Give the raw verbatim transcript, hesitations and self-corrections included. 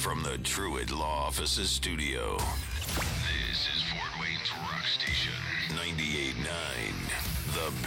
from the Truett Law Offices studio. This is Fort Wayne's Rock Station, ninety-eight point nine, The